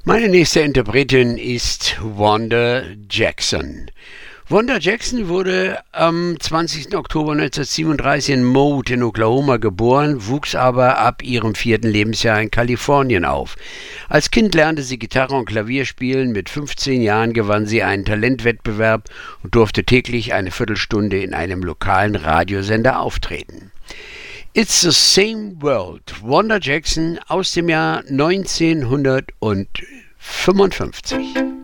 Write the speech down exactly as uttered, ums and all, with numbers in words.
Meine nächste Interpretin ist Wanda Jackson. Wanda Jackson wurde am zwanzigsten Oktober neunzehnhundertsiebenunddreißig in Moat in Oklahoma geboren, wuchs aber ab ihrem vierten Lebensjahr in Kalifornien auf. Als Kind lernte sie Gitarre und Klavier spielen. Mit fünfzehn Jahren gewann sie einen Talentwettbewerb und durfte täglich eine Viertelstunde in einem lokalen Radiosender auftreten. It's the Same World, Wanda Jackson aus dem Jahr neunzehnhundertfünfundfünfzig.